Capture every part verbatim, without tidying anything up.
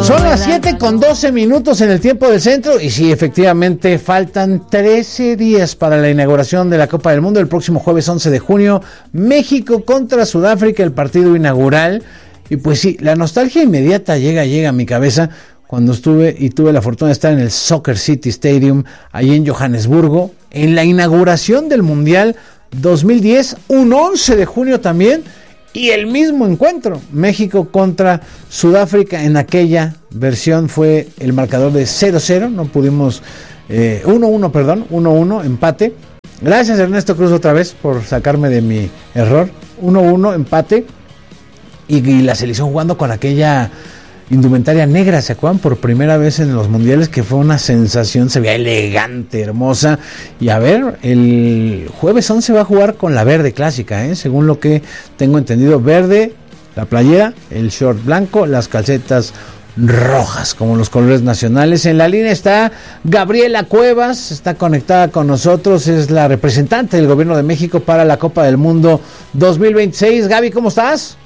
Son las siete con doce minutos en el tiempo del centro y sí, efectivamente faltan trece días para la inauguración de la Copa del Mundo el próximo jueves once de junio, México contra Sudáfrica, el partido inaugural. Y pues sí, la nostalgia inmediata llega, llega a mi cabeza cuando estuve y tuve la fortuna de estar en el Soccer City Stadium, ahí en Johannesburgo, en la inauguración del Mundial dos mil diez, un once de junio también, y el mismo encuentro, México contra Sudáfrica. En aquella versión fue el marcador de cero cero, no pudimos, eh, uno uno, perdón, uno uno, empate. Gracias Ernesto Cruz otra vez por sacarme de mi error, uno uno, empate. Y, y la selección jugando con aquella indumentaria negra, ¿se acuerdan? Por primera vez en los mundiales, que fue una sensación, se veía elegante, hermosa. Y a ver, el jueves once va a jugar con la verde clásica, ¿eh? Según lo que tengo entendido, verde, la playera, el short blanco, las calcetas rojas, como los colores nacionales. En la línea está Gabriela Cuevas, está conectada con nosotros, es la representante del Gobierno de México para la Copa del Mundo dos mil veintiséis. Gaby, ¿cómo estás?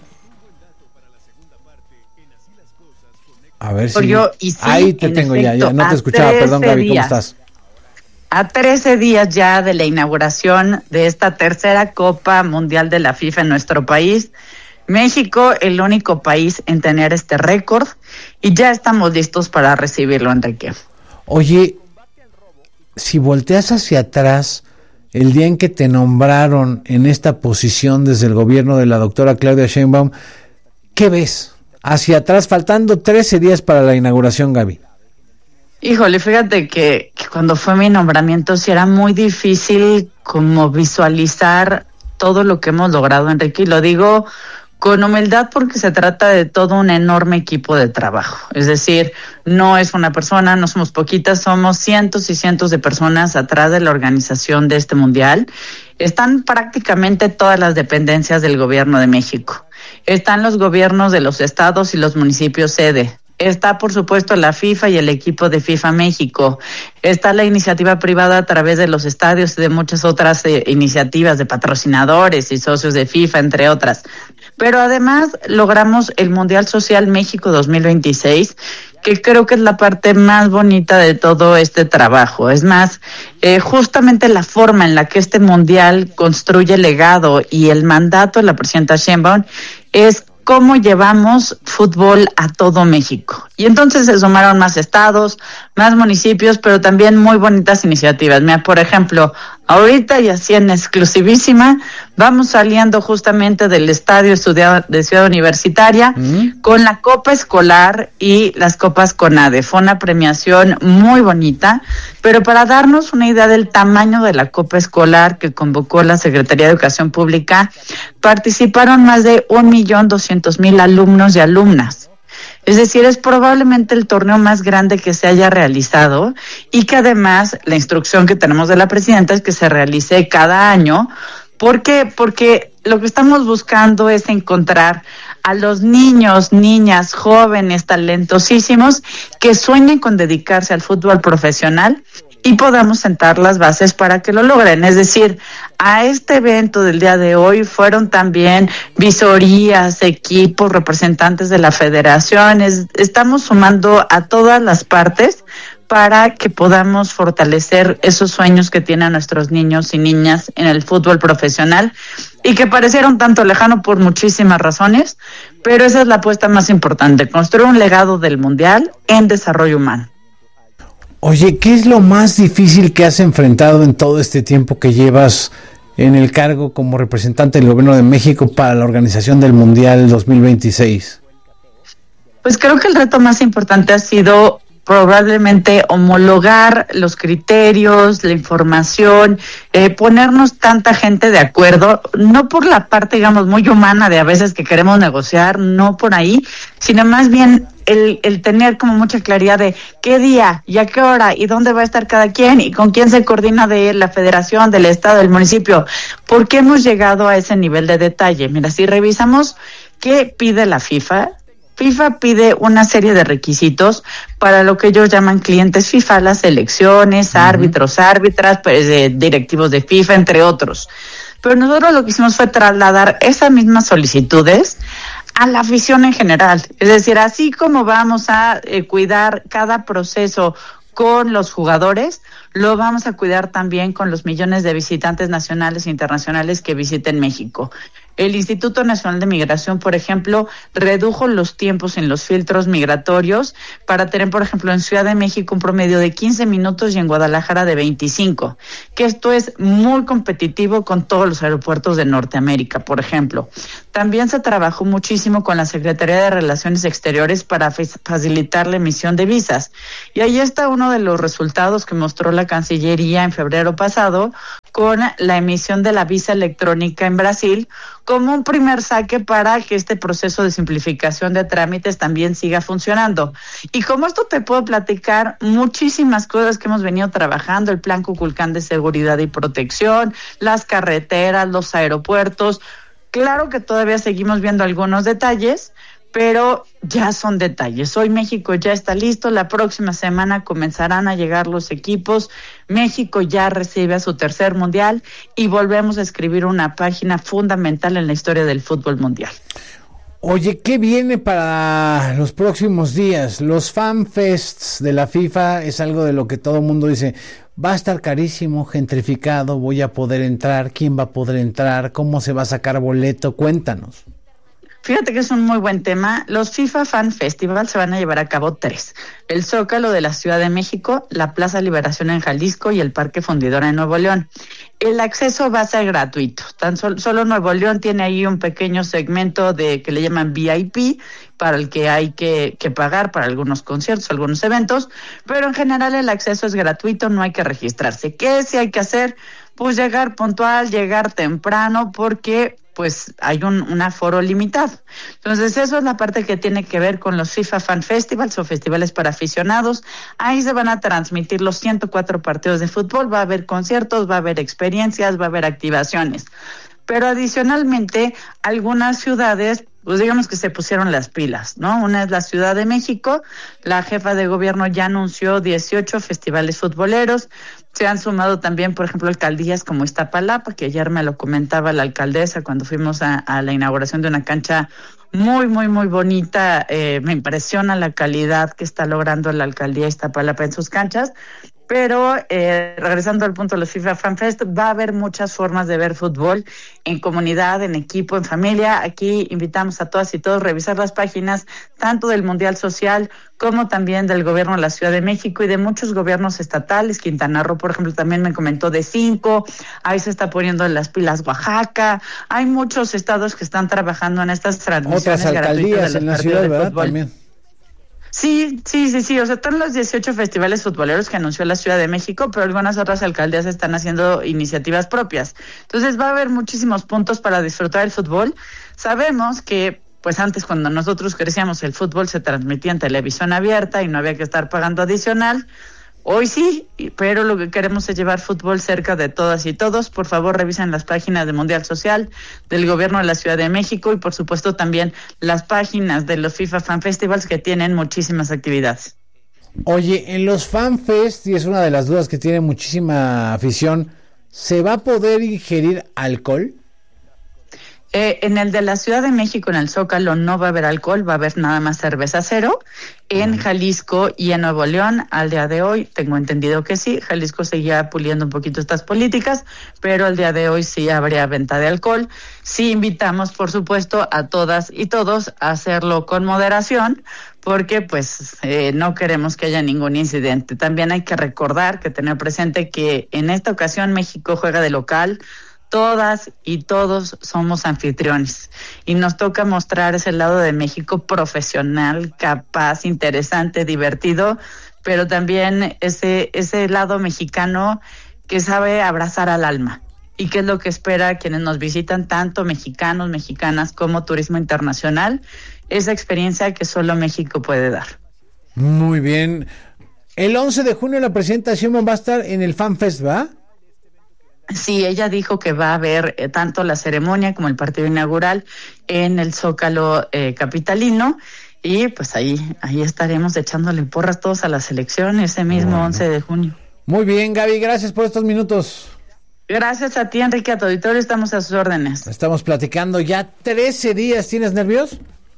A ver si... Yo, y sí, ahí te tengo efecto, ya, ya, no te escuchaba, perdón Gaby, días, ¿cómo estás? A trece días ya de la inauguración de esta tercera Copa Mundial de la FIFA en nuestro país, México, el único país en tener este récord, y ya estamos listos para recibirlo, Enrique. Oye, si volteas hacia atrás, el día en que te nombraron en esta posición desde el gobierno de la doctora Claudia Sheinbaum, ¿qué ves? Hacia atrás, faltando trece días para la inauguración, Gaby. Híjole, fíjate que, que cuando fue mi nombramiento sí era muy difícil como visualizar todo lo que hemos logrado, Enrique, y lo digo con humildad porque se trata de todo un enorme equipo de trabajo. Es decir, no es una persona, no somos poquitas, somos cientos y cientos de personas atrás de la organización de este mundial. Están prácticamente todas las dependencias del Gobierno de México. Están los gobiernos de los estados y los municipios sede. Está, por supuesto, la FIFA y el equipo de FIFA México. Está la iniciativa privada a través de los estadios y de muchas otras eh, iniciativas de patrocinadores y socios de FIFA, entre otras. Pero además logramos el Mundial Social México dos mil veintiséis, que creo que es la parte más bonita de todo este trabajo. Es más, eh, justamente la forma en la que este Mundial construye legado y el mandato de la presidenta Sheinbaum es cómo llevamos fútbol a todo México. Y entonces se sumaron más estados, más municipios, pero también muy bonitas iniciativas. Mira, por ejemplo, ahorita y así en exclusivísima, vamos saliendo justamente del estadio de Ciudad Universitaria mm. con la Copa Escolar y las Copas CONADE. Fue una premiación muy bonita, pero para darnos una idea del tamaño de la Copa Escolar que convocó la Secretaría de Educación Pública, participaron más de un millón doscientos mil alumnos y alumnas. Es decir, es probablemente el torneo más grande que se haya realizado y que además la instrucción que tenemos de la presidenta es que se realice cada año. ¿Por qué? Porque lo que estamos buscando es encontrar a los niños, niñas, jóvenes, talentosísimos que sueñen con dedicarse al fútbol profesional y podamos sentar las bases para que lo logren. Es decir, a este evento del día de hoy fueron también visorías, equipos, representantes de la federación. Es, estamos sumando a todas las partes para que podamos fortalecer esos sueños que tienen nuestros niños y niñas en el fútbol profesional y que parecieron tanto lejano por muchísimas razones, pero esa es la apuesta más importante, construir un legado del Mundial en desarrollo humano. Oye, ¿qué es lo más difícil que has enfrentado en todo este tiempo que llevas en el cargo como representante del Gobierno de México para la organización del Mundial dos mil veintiséis? Pues creo que el reto más importante ha sido probablemente homologar los criterios, la información, eh, ponernos tanta gente de acuerdo, no por la parte, digamos, muy humana de a veces que queremos negociar, no por ahí, sino más bien el, el tener como mucha claridad de qué día y a qué hora y dónde va a estar cada quien y con quién se coordina de la federación, del estado, del municipio. ¿Por qué hemos llegado a ese nivel de detalle? Mira, si revisamos qué pide la FIFA, FIFA pide una serie de requisitos para lo que ellos llaman clientes FIFA, las selecciones, uh-huh. árbitros, árbitras, pues, eh, directivos de FIFA, entre otros. Pero nosotros lo que hicimos fue trasladar esas mismas solicitudes a la afición en general. Es decir, así como vamos a eh, cuidar cada proceso con los jugadores, lo vamos a cuidar también con los millones de visitantes nacionales e internacionales que visiten México. El Instituto Nacional de Migración, por ejemplo, redujo los tiempos en los filtros migratorios para tener, por ejemplo, en Ciudad de México un promedio de quince minutos y en Guadalajara de veinticinco, que esto es muy competitivo con todos los aeropuertos de Norteamérica, por ejemplo. También se trabajó muchísimo con la Secretaría de Relaciones Exteriores para facilitar la emisión de visas. Y ahí está uno de los resultados que mostró la Cancillería en febrero pasado con la emisión de la visa electrónica en Brasil, como un primer saque para que este proceso de simplificación de trámites también siga funcionando. Y como esto te puedo platicar muchísimas cosas que hemos venido trabajando, el Plan Kukulcán de seguridad y protección, las carreteras, los aeropuertos. Claro que todavía seguimos viendo algunos detalles, pero ya son detalles. Hoy México ya está listo, la próxima semana comenzarán a llegar los equipos, México ya recibe a su tercer mundial y volvemos a escribir una página fundamental en la historia del fútbol mundial. Oye, ¿qué viene para los próximos días? Los FanFests de la FIFA es algo de lo que todo el mundo dice, va a estar carísimo, gentrificado, voy a poder entrar, ¿quién va a poder entrar? ¿Cómo se va a sacar boleto? Cuéntanos. Fíjate que es un muy buen tema. Los FIFA Fan Festival se van a llevar a cabo tres. El Zócalo de la Ciudad de México, la Plaza Liberación en Jalisco y el Parque Fundidora en Nuevo León. El acceso va a ser gratuito. Tan solo, solo Nuevo León tiene ahí un pequeño segmento de que le llaman V I P, para el que hay que, que pagar para algunos conciertos, algunos eventos, pero en general el acceso es gratuito, no hay que registrarse. ¿Qué sí hay que hacer? Pues llegar puntual, llegar temprano, porque pues hay un, un aforo limitado. Entonces eso es la parte que tiene que ver con los FIFA Fan Festivals o festivales para aficionados. Ahí se van a transmitir los ciento cuatro partidos de fútbol, va a haber conciertos, va a haber experiencias, va a haber activaciones. Pero adicionalmente, algunas ciudades, pues digamos que se pusieron las pilas, ¿no? Una es la Ciudad de México, la jefa de gobierno ya anunció dieciocho festivales futboleros. Se han sumado también, por ejemplo, alcaldías como Iztapalapa, que ayer me lo comentaba la alcaldesa cuando fuimos a, a la inauguración de una cancha muy, muy, muy bonita. Eh, me impresiona la calidad que está logrando la alcaldía Iztapalapa en sus canchas. Pero eh, regresando al punto de los FIFA Fan Fest, va a haber muchas formas de ver fútbol en comunidad, en equipo, en familia. Aquí invitamos a todas y todos a revisar las páginas tanto del Mundial Social como también del gobierno de la Ciudad de México y de muchos gobiernos estatales. Quintana Roo, por ejemplo, también me comentó de cinco. Ahí se está poniendo las pilas Oaxaca. Hay muchos estados que están trabajando en estas transmisiones gratuitas. Otras gratuitas alcaldías de en la los ciudad, partidos de ¿verdad? fútbol. También. Sí, sí, sí, sí, o sea, están los dieciocho festivales futboleros que anunció la Ciudad de México, pero algunas otras alcaldías están haciendo iniciativas propias. Entonces va a haber muchísimos puntos para disfrutar el fútbol. Sabemos que, pues antes cuando nosotros crecíamos el fútbol se transmitía en televisión abierta y no había que estar pagando adicional. Hoy sí, pero lo que queremos es llevar fútbol cerca de todas y todos. Por favor, revisen las páginas de Mundial Social, del Gobierno de la Ciudad de México y, por supuesto, también las páginas de los FIFA Fan Festivals que tienen muchísimas actividades. Oye, en los Fan Fest, y es una de las dudas que tiene muchísima afición, ¿se va a poder ingerir alcohol? Eh, en el de la Ciudad de México, en el Zócalo, no va a haber alcohol, va a haber nada más cerveza cero. En Jalisco y en Nuevo León, al día de hoy, tengo entendido que sí. Jalisco seguía puliendo un poquito estas políticas, pero al día de hoy sí habría venta de alcohol. Sí invitamos, por supuesto, a todas y todos a hacerlo con moderación, porque pues eh, no queremos que haya ningún incidente. También hay que recordar, que tener presente que en esta ocasión México juega de local. Todas y todos somos anfitriones y nos toca mostrar ese lado de México profesional, capaz, interesante, divertido, pero también ese ese lado mexicano que sabe abrazar al alma y que es lo que espera quienes nos visitan, tanto mexicanos, mexicanas como turismo internacional, esa experiencia que solo México puede dar. Muy bien. El once de junio la presidenta Sheinbaum va a estar en el FanFest, ¿va? Sí, ella dijo que va a haber eh, tanto la ceremonia como el partido inaugural en el Zócalo eh, capitalino y pues ahí ahí estaremos echándole porras todos a la selección ese mismo bueno. once de junio. Muy bien, Gaby, gracias por estos minutos. Gracias a ti, Enrique, a tu auditorio, estamos a sus órdenes. Estamos platicando ya trece días, ¿tienes nervios?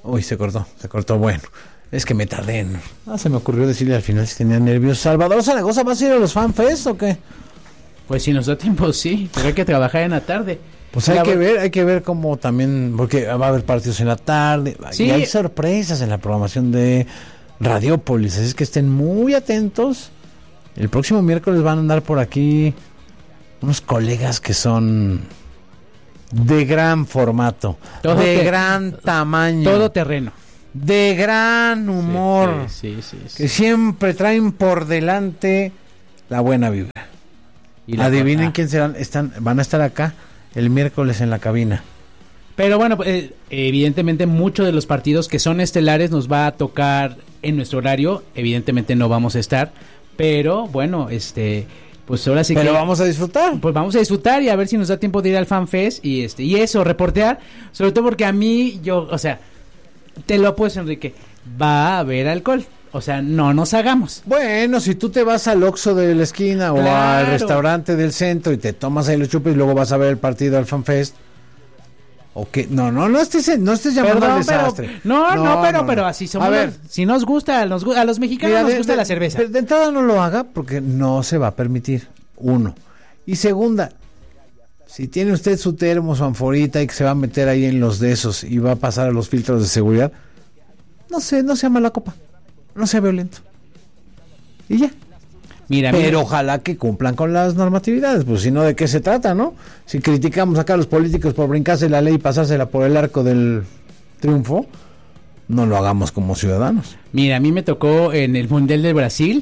Uy, se cortó, se cortó, bueno. Es que me tardé en... Ah, se me ocurrió decirle al final si tenía nervios. ¿Salvador Zaragoza vas a ir a los FanFest o qué? Pues si nos da tiempo, sí. Pero hay que trabajar en la tarde. Pues hay que ver, hay que ver cómo también... Porque va a haber partidos en la tarde. Sí. Y hay sorpresas en la programación de Radiópolis. Así es que estén muy atentos. El próximo miércoles van a andar por aquí unos colegas que son de gran formato. Todo de te, gran tamaño. Todo terreno. De gran humor, sí, sí, sí, sí, sí. Que siempre traen por delante la buena vibra. Y la adivinen quién serán, están, van a estar acá el miércoles en la cabina. Pero bueno, eh, evidentemente muchos de los partidos que son estelares nos va a tocar en nuestro horario. Evidentemente no vamos a estar, pero bueno, este, pues ahora sí pero que... Pero vamos a disfrutar. Pues vamos a disfrutar y a ver si nos da tiempo de ir al FanFest y este y eso, reportear, sobre todo porque a mí, yo, o sea... Te lo apuesto, Enrique, va a haber alcohol. O sea, no nos hagamos. Bueno, si tú te vas al Oxxo de la esquina claro. o al restaurante del centro y te tomas ahí los chupes y luego vas a ver el partido al FanFest. ¿O qué? No, no, no estés, no estés llamando Perdón, al desastre. Pero, no, no, no, pero, no, pero así somos. A ver, los, si nos gusta, nos, a los mexicanos Mira, nos de, gusta de, la cerveza. De, de entrada no lo haga porque no se va a permitir. Uno. Y segunda, si tiene usted su termo, su anforita y que se va a meter ahí en los de esos y va a pasar a los filtros de seguridad, no sé, no sea mala copa, no sea violento. Y ya. Mira, Pero mira. ojalá que cumplan con las normatividades, pues si no, ¿de qué se trata, no? Si criticamos acá a los políticos por brincarse la ley y pasársela por el arco del triunfo, no lo hagamos como ciudadanos. Mira, a mí me tocó en el Mundial del Brasil.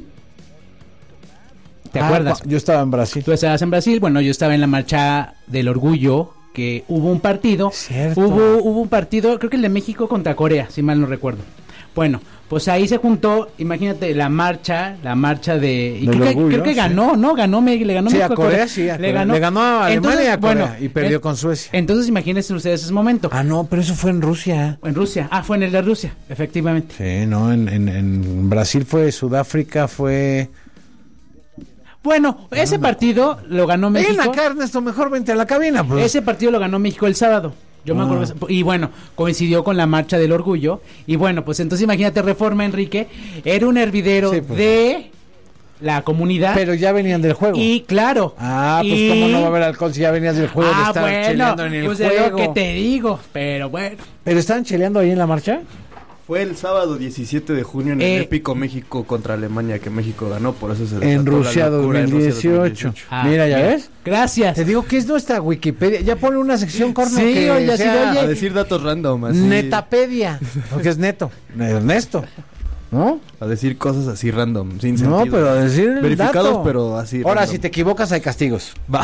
¿Te ah, acuerdas? Yo estaba en Brasil. Tú estabas en Brasil, bueno, yo estaba en la marcha del orgullo, que hubo un partido. Cierto. Hubo, hubo un partido, creo que el de México contra Corea, si mal no recuerdo. Bueno, pues ahí se juntó, imagínate, la marcha, la marcha de... Y creo, orgullo, que, creo que sí. ganó, ¿no? Ganó, le ganó sí, México a Corea, Corea. Sí, a Corea. Le ganó, le ganó a Alemania entonces, y a Corea, bueno, y perdió en, con Suecia. Entonces imagínense ustedes ese momento. Ah, no, pero eso fue en Rusia. En Rusia, ah, fue en el de Rusia, efectivamente. Sí, no, en, en, en Brasil fue, Sudáfrica fue... Bueno, ese partido lo ganó México. Ven acá, Ernesto, mejor vente a la cabina. Pues. Ese partido lo ganó México el sábado. Yo ah. me acuerdo. Y bueno, coincidió con la marcha del orgullo. Y bueno, pues entonces imagínate, Reforma, Enrique, era un hervidero sí, pues. de la comunidad. Pero ya venían del juego. Y claro. Ah, pues y... cómo no va a haber alcohol si ya venías del juego ah, de estar bueno, cheleando en el pues juego. Pues lo que te digo, pero bueno. ¿Pero estaban cheleando ahí en la marcha? Fue el sábado diecisiete de junio en eh, el épico México contra Alemania que México ganó, por eso se en Rusia dos mil dieciocho. Ah, mira, ¿ya ves? Gracias. Te digo que es nuestra Wikipedia. Ya pone una sección corno sí, que oye, sea sí, oye. A decir datos random. Así. Netapedia, porque es neto. Ernesto. ¿No? A decir cosas así random, sin sentido. No, pero a decir verificados, dato. Pero así. Ahora, random. Si te equivocas hay castigos. Va.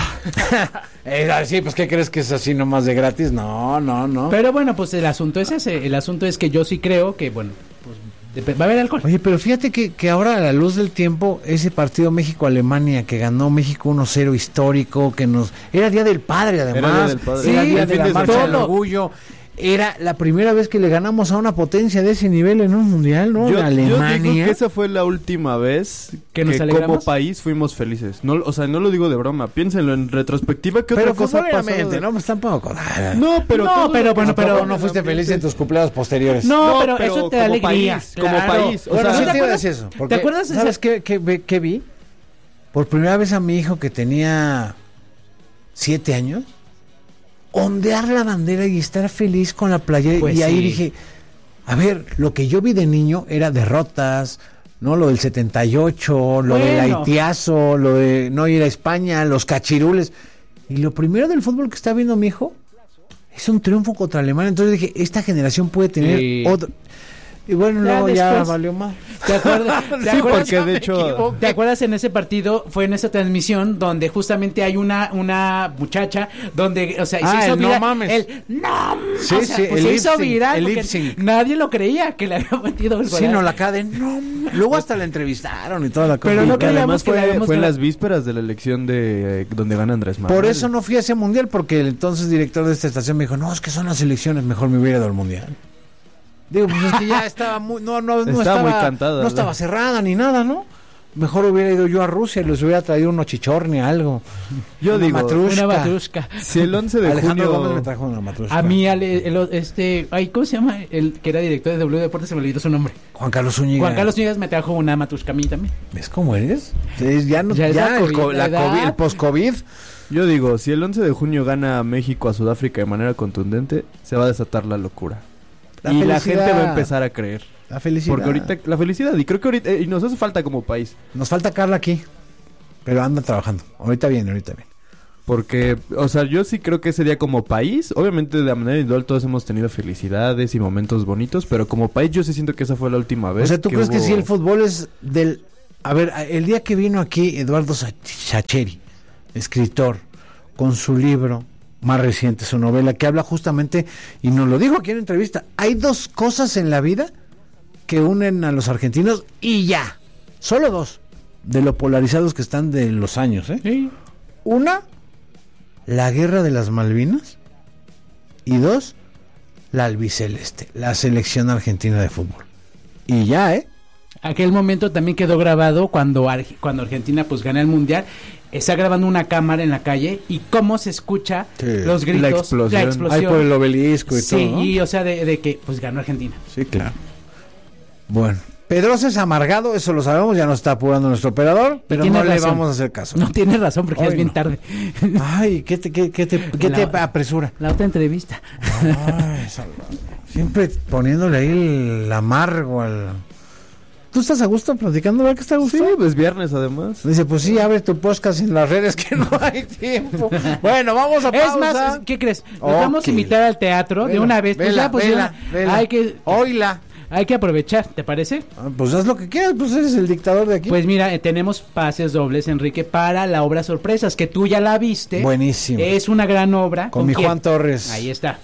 eh, sí, pues ¿qué crees que es así nomás de gratis? No, no, no. Pero bueno, pues el asunto es ese. El asunto es que yo sí creo que, bueno, pues de, va a haber alcohol. Oye, pero fíjate que, que ahora a la luz del tiempo, ese partido México-Alemania que ganó México uno cero histórico, que nos... Era Día del Padre, además. Era Día del Padre. Sí, era Día de la de Marcha del Orgullo. Era la primera vez que le ganamos a una potencia de ese nivel en un mundial, ¿no? Yo, Alemania. yo digo que esa fue la última vez que, nos que como país fuimos felices. No, o sea, no lo digo de broma. Piénsenlo en retrospectiva. ¿Qué pero otra cosa pasó? De... No, pues tampoco. No, pero no, pero bueno, pero no fuiste feliz en tus cumpleaños posteriores. No, no pero, pero eso te da alegría. País, claro. Como país. O bueno, sea, sí te iba a decir eso. Porque, ¿te acuerdas? ¿Sabes esa... qué, qué, qué vi? Por primera vez a mi hijo que tenía siete años. Ondear la bandera y estar feliz con la playera. Pues y ahí sí. Dije, a ver, lo que yo vi de niño era derrotas, ¿no? Lo del setenta y ocho, lo bueno. del haitiazo, lo de no ir a España, los cachirules. Y lo primero del fútbol que está viendo mi hijo es un triunfo contra Alemania. Entonces dije, esta generación puede tener sí. otro... Y bueno, ya luego ya valió más. ¿Te acuerdas? ¿Te sí, acuerdas? porque de hecho... ¿Te acuerdas en ese partido? Fue en esa transmisión donde justamente hay una una muchacha donde, o sea, ah, se hizo el viral. No mames. El no sí, o sea, sí, pues el se hizo viral el porque nadie lo creía que le había metido el sí, no, la cara de no. Luego hasta la entrevistaron y toda la cosa. Pero no creíamos que fue, fue en la... las vísperas de la elección de eh, donde gana Andrés Manuel. Por eso no fui a ese mundial, porque el entonces director de esta estación me dijo, no, es que son las elecciones, mejor me hubiera ido al mundial. Digo, pues es que ya estaba muy, no, no, no estaba, estaba muy cantada, no estaba cerrada ni nada, ¿no? Mejor hubiera ido yo a Rusia y les hubiera traído uno chichorni, algo. Yo una digo, matrushka. Una matrushka. Si el once de Alejandro junio... Gómez me trajo una matrushka. A mí, Ale- el- este, ay, ¿cómo se llama? El que era director de W Deportes, se me olvidó su nombre. Juan Carlos Zúñiga. Juan Carlos Zúñiga me trajo una matrushka a mí también. ¿Ves cómo eres? Sí, ya no, Ya ya, es la el, COVID, co- la ¿verdad? COVID, el post-COVID. Yo digo, si el once de junio gana México a Sudáfrica de manera contundente, se va a desatar la locura. La y la felicidad. gente va a empezar a creer. La felicidad. Porque ahorita, la felicidad, y creo que ahorita, eh, y nos hace falta como país. Nos falta Carla aquí, pero anda trabajando. Ahorita viene, ahorita viene. Porque, o sea, yo sí creo que ese día como país, obviamente de la manera individual todos hemos tenido felicidades y momentos bonitos, pero como país yo sí siento que esa fue la última vez. O sea, ¿tú que crees que hubo- sí el fútbol es del... A ver, el día que vino aquí Eduardo Sacheri, escritor, con su libro más reciente, su novela, que habla justamente, y nos lo dijo aquí en entrevista, hay dos cosas en la vida que unen a los argentinos y ya, solo dos, de lo polarizados que están de los años, ¿eh? Sí. Una, la guerra de las Malvinas, y dos, la albiceleste, la selección argentina de fútbol. Y ya, ¿eh? Aquel momento también quedó grabado cuando, Arge- cuando Argentina pues gana el mundial. Está grabando una cámara en la calle y cómo se escucha Sí. los gritos, La explosión. Ahí por el obelisco y sí, todo, ¿no? y o sea, de, de que pues ganó Argentina. Sí, claro. Bueno, Pedrosa es amargado, eso lo sabemos, ya nos está apurando nuestro operador, pero tiene no le razón. vamos a hacer caso. No tiene razón porque ya Hoy es bien no. tarde. Ay, ¿qué te, qué, qué te, qué La- te apresura? La otra entrevista. Ay, Salvador. Siempre poniéndole ahí el amargo al... ¿Tú estás a gusto platicando? ¿Verdad que está a gusto? Sí, pues viernes además. Dice, pues sí, abre tu podcast en las redes que no hay tiempo. Bueno, vamos a pausa. Es más, ¿qué crees? Nos Ok. vamos a invitar al teatro de Vela, una vez. Pues vela, ya, pues vela, ya, vela. hay que Oíla. hay que aprovechar, ¿te parece? Ah, pues haz lo que quieras, pues eres el dictador de aquí. Pues mira, eh, tenemos pases dobles, Enrique, para la obra Sorpresas, que tú ya la viste. Buenísimo. Es una gran obra. Con mi quién? Juan Torres. Ahí está.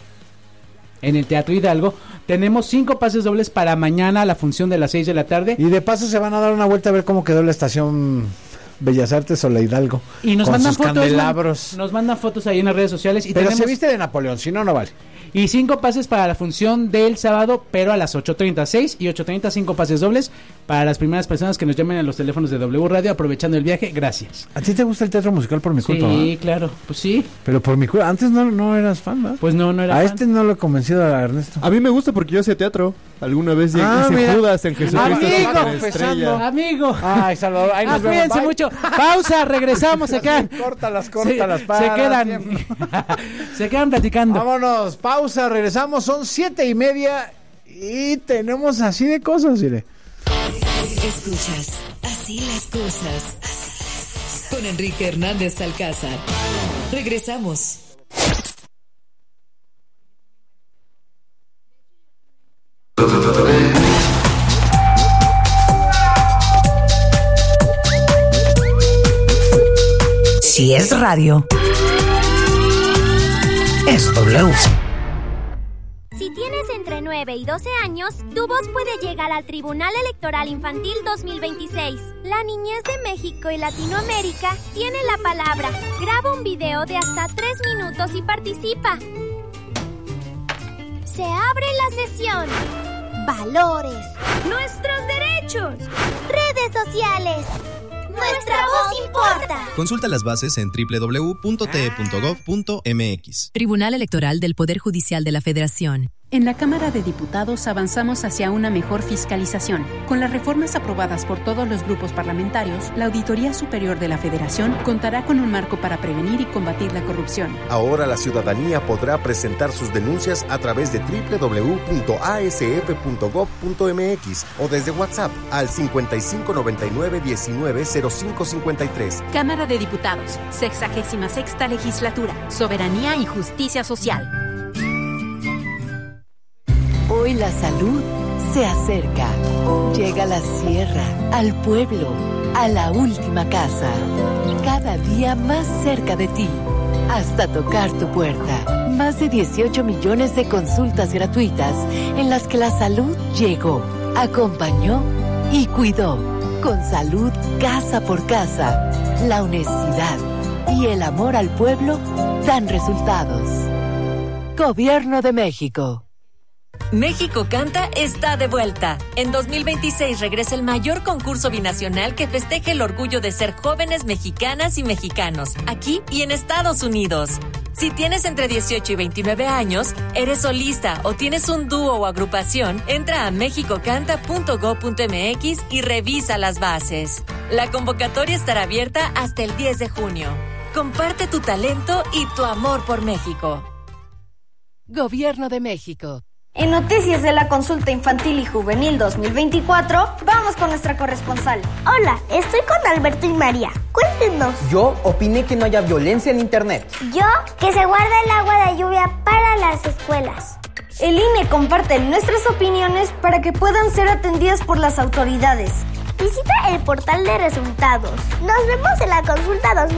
En el Teatro Hidalgo. Tenemos cinco pases dobles para mañana a la función de las seis de la tarde. Y de paso se van a dar una vuelta a ver cómo quedó la estación Bellas Artes o la Hidalgo. Y nos con mandan sus fotos. candelabros. man- Nos mandan fotos ahí en las redes sociales. Y Pero tenemos, se viste de Napoleón, si no, no vale. Y cinco pases para la función del sábado, pero a las ocho treinta, seis y ocho treinta, cinco pases dobles para las primeras personas que nos llamen a los teléfonos de W Radio aprovechando el viaje. Gracias. ¿A ti te gusta el teatro musical por mi culpa? Sí, ¿verdad? claro. Pues sí. Pero por mi culpa. Antes no, no eras fan, ¿verdad? Pues no, no era A fan. este no lo he convencido a Ernesto. A mí me gusta porque yo hacía teatro. Alguna vez llegué, Ah, hice mira. Judas en Jesucristo Amigo, Superestrella. Amigo. Ay, Salvador, ahí Ah, nos vemos. cuídense Bye. mucho. Pausa, regresamos, se quedan. Córtalas, Se, córtalas, se para quedan. siempre. Se quedan platicando. Vámonos, pausa, regresamos, son siete y media y tenemos así de cosas, mire. Escuchas Así las cosas. Así las cosas. Con Enrique Hernández Alcázar. Regresamos. Si es radio, es W. Si tienes entre nueve y doce años, tu voz puede llegar al Tribunal Electoral Infantil dos mil veintiséis. La niñez de México y Latinoamérica tiene la palabra. Graba un video de hasta tres minutos y participa. Se abre la sesión. Valores. Nuestros derechos. Redes sociales. Nuestra voz importa. Consulta las bases en doble u doble u doble u punto t e punto gov punto m x. Tribunal Electoral del Poder Judicial de la Federación. En la Cámara de Diputados avanzamos hacia una mejor fiscalización. Con las reformas aprobadas por todos los grupos parlamentarios, la Auditoría Superior de la Federación contará con un marco para prevenir y combatir la corrupción. Ahora la ciudadanía podrá presentar sus denuncias a través de doble u doble u doble u punto a s f punto gov punto m x o desde WhatsApp al cincuenta y cinco noventa y nueve diecinueve cero cinco cincuenta y tres. Cámara de Diputados, sexagésima sexta legislatura, soberanía y justicia social. Hoy la salud se acerca. Llega a la sierra, al pueblo, a la última casa. Cada día más cerca de ti, hasta tocar tu puerta. Más de dieciocho millones de consultas gratuitas en las que la salud llegó, acompañó y cuidó. Con salud casa por casa, la honestidad y el amor al pueblo dan resultados. Gobierno de México. México Canta está de vuelta. En dos mil veintiséis regresa el mayor concurso binacional que festeje el orgullo de ser jóvenes mexicanas y mexicanos, aquí y en Estados Unidos. Si tienes entre dieciocho y veintinueve años, eres solista o tienes un dúo o agrupación, entra a mexico canta punto gob punto eme equis y revisa las bases. La convocatoria estará abierta hasta el diez de junio. Comparte tu talento y tu amor por México. Gobierno de México. En noticias de la consulta infantil y juvenil dos mil veinticuatro, vamos con nuestra corresponsal. Hola, estoy con Alberto y María. Cuéntenos. Yo opiné que no haya violencia en internet. Yo, que se guarda el agua de lluvia para las escuelas. El I N E comparte nuestras opiniones para que puedan ser atendidas por las autoridades. Visita el portal de resultados. Nos vemos en la consulta dos mil